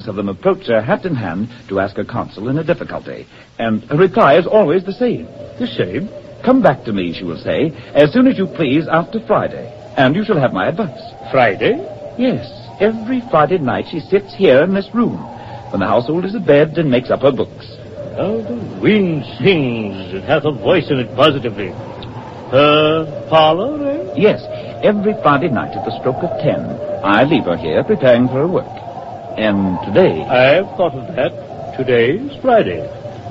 of them approach her hat in hand to ask her counsel in a difficulty, and her reply is always the same. The same? Come back to me, she will say, as soon as you please after Friday, and you shall have my advice. Friday? Yes, every Friday night she sits here in this room, when the household is abed and makes up her books. How the wind sings, it hath a voice in it positively. Her parlor, eh? Yes, every Friday night at the stroke of 10, I leave her here preparing for her work. And today... I've thought of that. Today's Friday.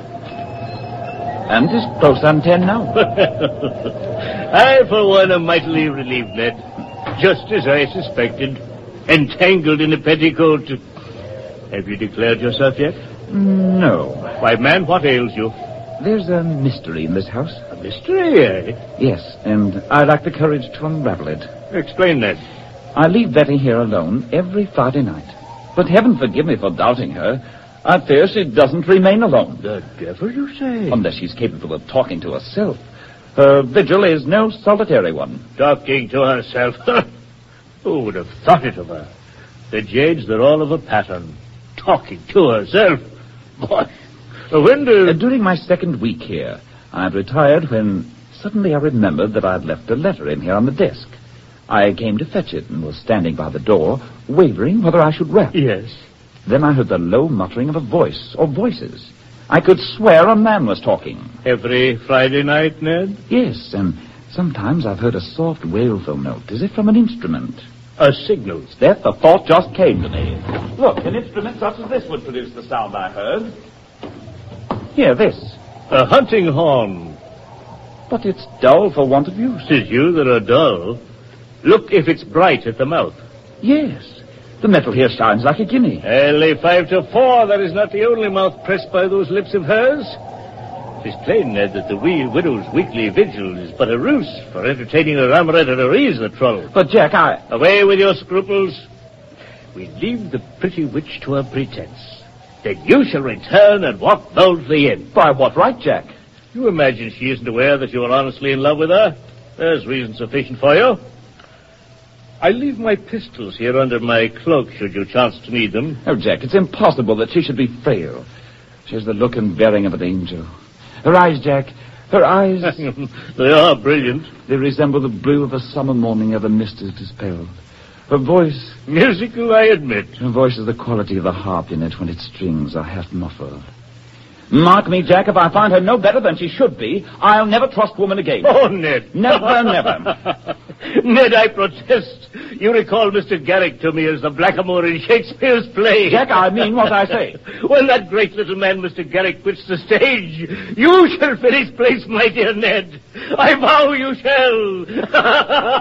And it's close on 10 now. I, for one, am mightily relieved, Ned. Just as I suspected. Entangled in a petticoat. Have you declared yourself yet? No. Why, man, what ails you? There's a mystery in this house. A mystery, eh? Yes, and I lack the courage to unravel it. Explain, Ned. I leave Betty here alone every Friday night. But heaven forgive me for doubting her. I fear she doesn't remain alone. The devil, you say? Unless she's capable of talking to herself. Her vigil is no solitary one. Talking to herself? Who would have thought it of her? The jades, they're all of a pattern. Talking to herself? Boy, when during my second week here, I'd retired when suddenly I remembered that I'd left a letter in here on the desk. I came to fetch it and was standing by the door, wavering whether I should rap. Yes. Then I heard the low muttering of a voice, or voices. I could swear a man was talking. Every Friday night, Ned? Yes, and sometimes I've heard a soft wailful note, as if from an instrument. A signal. That the thought just came to me. Look, an instrument such as this would produce the sound I heard. Here, this. A hunting horn. But it's dull for want of use. 'Tis you that are dull. Look if it's bright at the mouth. Yes. The metal here shines like a guinea. I'll lay 5 to 4. That is not the only mouth pressed by those lips of hers. 'Tis plain, Ned, that the wee widow's weekly vigil is but a ruse for entertaining her amourette at her ease, the troll. But, Jack, Away with your scruples. We leave the pretty witch to her pretense. Then you shall return and walk boldly in. By what right, Jack? You imagine she isn't aware that you are honestly in love with her? There's reason sufficient for you. I leave my pistols here under my cloak, should you chance to need them. Oh, Jack, it's impossible that she should be frail. She has the look and bearing of an angel. Her eyes, Jack, her eyes... They are brilliant. They resemble the blue of a summer morning ere the mist is dispelled. Her voice... Musical, I admit. Her voice is the quality of the harp in it when its strings are half muffled. Mark me, Jack, if I find her no better than she should be, I'll never trust woman again. Oh, Ned. Never, never. Ned, I protest. You recall Mr. Garrick to me as the blackamoor in Shakespeare's play. Jack, I mean what I say. When that great little man, Mr. Garrick, quits the stage, you shall fill his place, my dear Ned. I vow you shall.